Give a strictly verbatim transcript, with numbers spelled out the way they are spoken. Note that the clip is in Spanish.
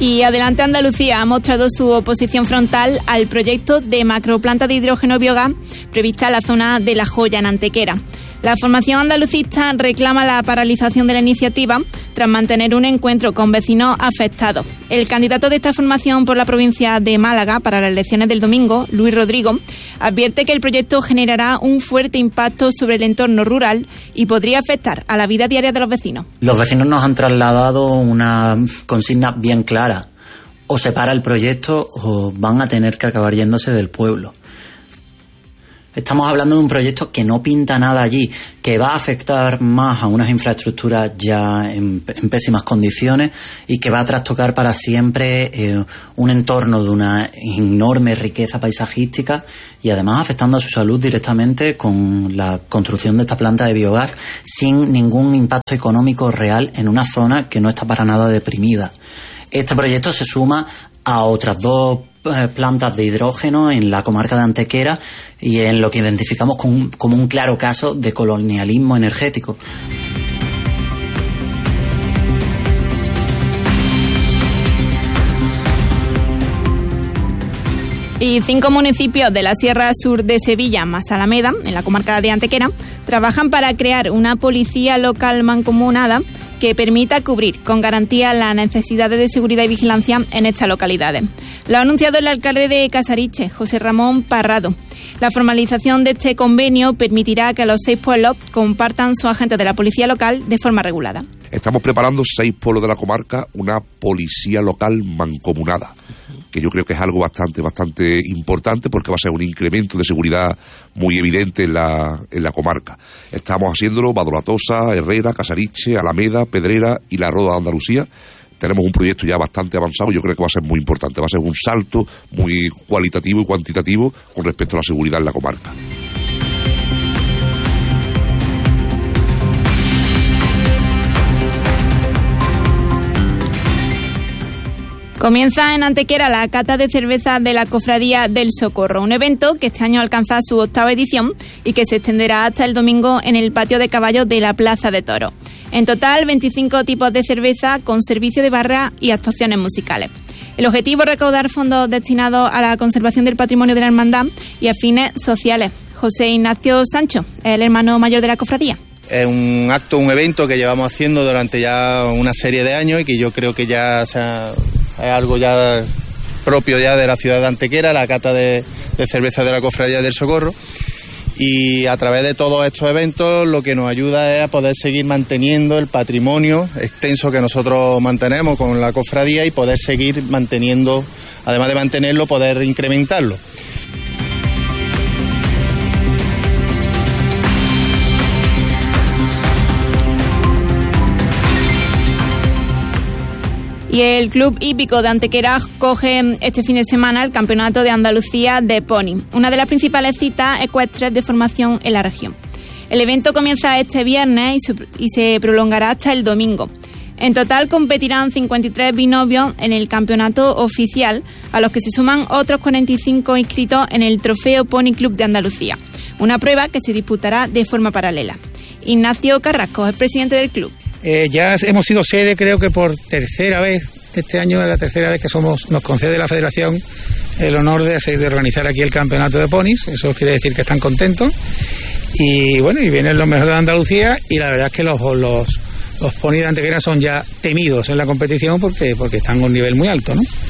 Y Adelante Andalucía ha mostrado su oposición frontal al proyecto de macroplanta de hidrógeno biogás prevista en la zona de La Joya, en Antequera. La formación andalucista reclama la paralización de la iniciativa tras mantener un encuentro con vecinos afectados. El candidato de esta formación por la provincia de Málaga para las elecciones del domingo, Luis Rodrigo, advierte que el proyecto generará un fuerte impacto sobre el entorno rural y podría afectar a la vida diaria de los vecinos. Los vecinos nos han trasladado una consigna bien clara: o se para el proyecto o van a tener que acabar yéndose del pueblo. Estamos hablando de un proyecto que no pinta nada allí, que va a afectar más a unas infraestructuras ya en, en pésimas condiciones y que va a trastocar para siempre eh, un entorno de una enorme riqueza paisajística y además afectando a su salud directamente con la construcción de esta planta de biogás sin ningún impacto económico real en una zona que no está para nada deprimida. Este proyecto se suma a otras dos plantas de hidrógeno en la comarca de Antequera y en lo que identificamos como un, como un claro caso de colonialismo energético. Y cinco municipios de la Sierra Sur de Sevilla, más Alameda, en la comarca de Antequera, trabajan para crear una policía local mancomunada que permita cubrir con garantía las necesidades de seguridad y vigilancia en estas localidades. Lo ha anunciado el alcalde de Casariche, José Ramón Parrado. La formalización de este convenio permitirá que los seis pueblos compartan sus agentes de la policía local de forma regulada. Estamos preparando seis pueblos de la comarca, una policía local mancomunada, que yo creo que es algo bastante, bastante importante porque va a ser un incremento de seguridad muy evidente en la, en la comarca. Estamos haciéndolo Badolatosa, Herrera, Casariche, Alameda, Pedrera y La Roda de Andalucía. Tenemos un proyecto ya bastante avanzado y yo creo que va a ser muy importante. Va a ser un salto muy cualitativo y cuantitativo con respecto a la seguridad en la comarca. Comienza en Antequera la cata de cerveza de la Cofradía del Socorro, un evento que este año alcanza su octava edición y que se extenderá hasta el domingo en el patio de caballos de la Plaza de Toros. En total, veinticinco tipos de cerveza con servicio de barra y actuaciones musicales. El objetivo es recaudar fondos destinados a la conservación del patrimonio de la hermandad y a fines sociales. José Ignacio Sancho, el hermano mayor de la cofradía. Es un acto, un evento que llevamos haciendo durante ya una serie de años y que yo creo que ya o sea, es algo ya propio ya de la ciudad de Antequera, la cata de, de cerveza de la Cofradía del Socorro. Y a través de todos estos eventos lo que nos ayuda es a poder seguir manteniendo el patrimonio extenso que nosotros mantenemos con la cofradía y poder seguir manteniendo, además de mantenerlo, poder incrementarlo. Y el Club Hípico de Antequera coge este fin de semana el Campeonato de Andalucía de Pony, una de las principales citas ecuestres de formación en la región. El evento comienza este viernes y se prolongará hasta el domingo. En total competirán cincuenta y tres binomios en el campeonato oficial, a los que se suman otros cuarenta y cinco inscritos en el Trofeo Pony Club de Andalucía, una prueba que se disputará de forma paralela. Ignacio Carrasco es presidente del club. Eh, ya hemos sido sede, creo que por tercera vez, este año es la tercera vez que somos, nos concede la Federación el honor de, de organizar aquí el campeonato de ponis. Eso quiere decir que están contentos. Y bueno, y vienen los mejores de Andalucía y la verdad es que los, los, los ponis de Antequera son ya temidos en la competición porque, porque están a un nivel muy alto, ¿no?